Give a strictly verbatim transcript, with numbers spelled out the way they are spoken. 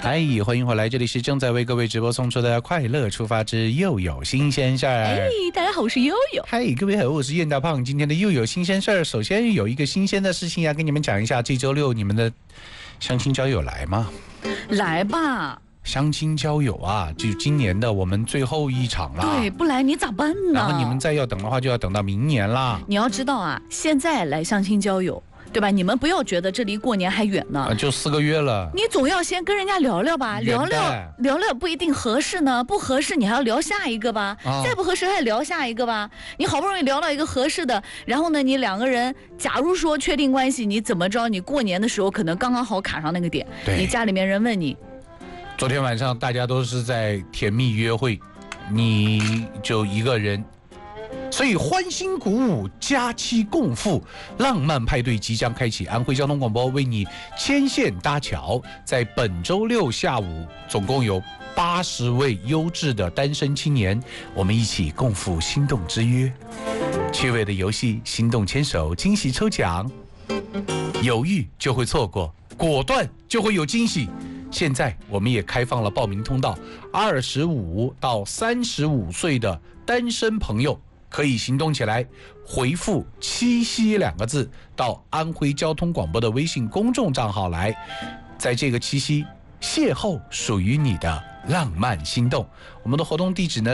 嗨，欢迎回来，这里是正在为各位直播送出的快乐出发之又有新鲜事儿。 哎，大家好，我是悠悠。 嗨，各位好，我是燕大胖。今天的又有新鲜事儿，首先有一个新鲜的事情要跟你们讲一下。这周六你们的相亲交友来吗？ 来吧。 相亲交友啊，就今年的我们最后一场了。 对，不来你咋办呢？ 然后你们再要等的话，就要等到明年啦。 你要知道啊，现在来相亲交友，对吧？你们不要觉得这离过年还远呢， 啊，就四个月了。 你总要先跟人家聊聊吧，聊聊聊聊不一定合适呢，不合适你还要聊下一个吧，啊、再不合适还聊下一个吧。你好不容易聊到一个合适的，然后呢，你两个人假如说确定关系，你怎么着？你过年的时候可能刚刚好卡上那个点，你家里面人问你。 昨天晚上大家都是在甜蜜约会，你就一个人，所以欢欣鼓舞，佳期共赴，浪漫派对即将开启。安徽交通广播为你牵线搭桥，在本周六下午，总共有八十位优质的单身青年，我们一起共赴心动之约。趣味的游戏，心动牵手，惊喜抽奖，犹豫就会错过，果断就会有惊喜。现在我们也开放了报名通道，二十五到三十五岁的单身朋友可以行动起来，回复七夕两个字到安徽交通广播的微信公众账号来，在这个七夕邂逅属于你的浪漫心动。我们的活动地址呢